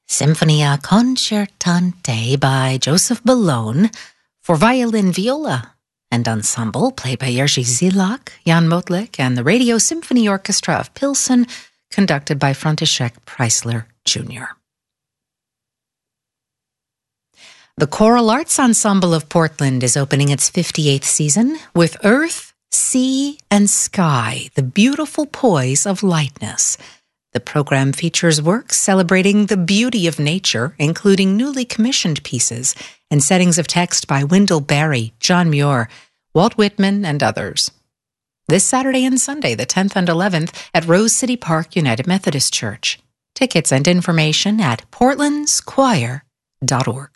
Sinfonia Concertante by Joseph Bellone for violin, viola, and ensemble, played by Jerzy Zilak, Jan Motlik, and the Radio Symphony Orchestra of Pilsen, conducted by František Preisler Jr. The Choral Arts Ensemble of Portland is opening its 58th season with Earth, Sea, and Sky, the beautiful poise of lightness. The program features works celebrating the beauty of nature, including newly commissioned pieces and settings of text by Wendell Berry, John Muir, Walt Whitman, and others. This Saturday and Sunday, the 10th and 11th, at Rose City Park United Methodist Church. Tickets and information at portlandschoir.org.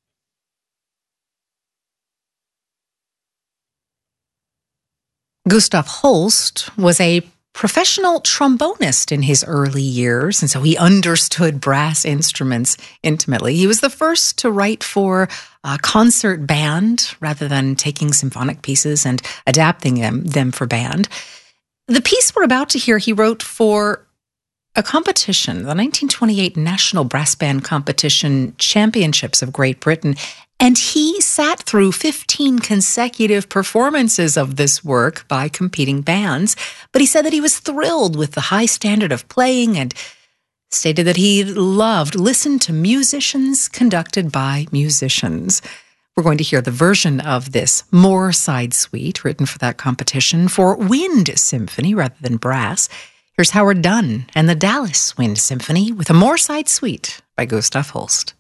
Gustav Holst was a professional trombonist in his early years, and so he understood brass instruments intimately. He was the first to write for a concert band rather than taking symphonic pieces and adapting them for band. The piece we're about to hear, he wrote for a competition, the 1928 National Brass Band Competition Championships of Great Britain, and he sat through 15 consecutive performances of this work by competing bands. But he said that he was thrilled with the high standard of playing and stated that he listened to musicians conducted by musicians. We're going to hear the version of this Moorside Suite, written for that competition, for wind symphony rather than brass. Here's Howard Dunn and the Dallas Wind Symphony with a Moorside Suite by Gustav Holst.